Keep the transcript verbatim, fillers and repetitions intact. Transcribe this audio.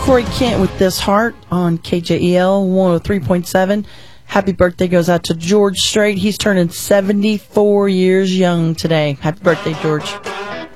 Corey Kent with This Heart on K J E L one oh three point seven. Happy birthday goes out to George Strait. He's turning seventy-four years young today. Happy birthday, George.